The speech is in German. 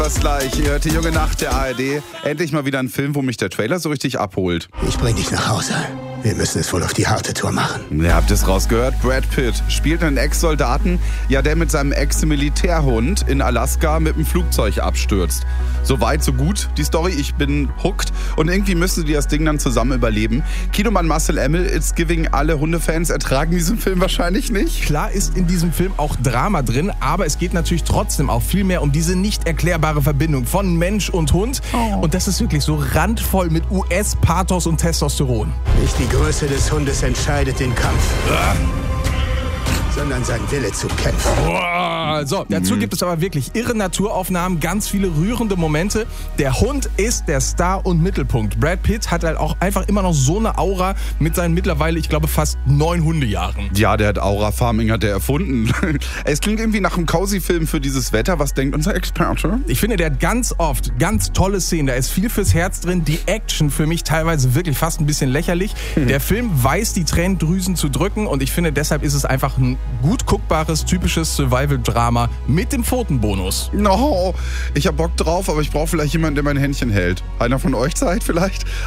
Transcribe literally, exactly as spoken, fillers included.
Was gleich, ihr hört die junge Nacht der A R D. Endlich mal wieder ein Film, wo mich der Trailer so richtig abholt. Ich bring dich nach Hause. Wir müssen es wohl auf die harte Tour machen. Ihr habt es rausgehört, Brad Pitt spielt einen Ex-Soldaten, ja, der mit seinem Ex-Militärhund in Alaska mit dem Flugzeug abstürzt. So weit, so gut, die Story, ich bin hooked und irgendwie müssen die das Ding dann zusammen überleben. Kinomann Marcel Emmel, It's Giving, alle Hundefans ertragen diesen Film wahrscheinlich nicht. Klar ist in diesem Film auch Drama drin, aber es geht natürlich trotzdem auch viel mehr um diese nicht erklärbare Verbindung von Mensch und Hund. Oh. Und das ist wirklich so randvoll mit U S-Pathos und Testosteron. Nicht die Größe des Hundes entscheidet den Kampf, ah. sondern sein Wille zu kämpfen. Boah. So, dazu gibt es aber wirklich irre Naturaufnahmen, ganz viele rührende Momente. Der Hund ist der Star und Mittelpunkt. Brad Pitt hat halt auch einfach immer noch so eine Aura mit seinen mittlerweile, ich glaube, fast neun Hundejahren. Ja, der hat Aura-Farming hat er erfunden. Es klingt irgendwie nach einem Cozy-Film für dieses Wetter. Was denkt unser Experte? Ich finde, der hat ganz oft ganz tolle Szenen. Da ist viel fürs Herz drin. Die Action für mich teilweise wirklich fast ein bisschen lächerlich. Hm. Der Film weiß, die Tränendrüsen zu drücken und ich finde, deshalb ist es einfach ein gut guckbares, typisches Survival-Drama mit dem Pfotenbonus. No, ich hab Bock drauf, aber ich brauche vielleicht jemanden, der mein Händchen hält. Einer von euch Zeit vielleicht?